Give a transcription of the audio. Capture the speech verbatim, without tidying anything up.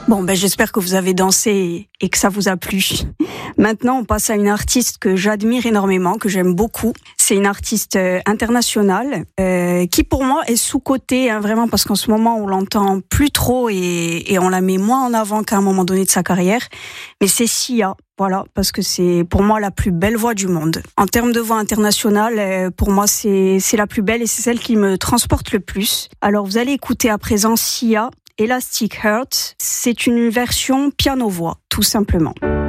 Bon, ben j'espère que vous avez dansé et que ça vous a plu. Maintenant, on passe à une artiste que j'admire énormément, que j'aime beaucoup. C'est une artiste euh, internationale euh, qui, pour moi, est sous-cotée, hein, vraiment, parce qu'en ce moment, on l'entend plus trop et, et on la met moins en avant qu'à un moment donné de sa carrière. Mais c'est Sia. Voilà, parce que c'est pour moi la plus belle voix du monde. En termes de voix internationale, euh, pour moi c'est c'est la plus belle et c'est celle qui me transporte le plus. Alors vous allez écouter à présent Sia, Elastic Heart. C'est une version piano-voix, tout simplement.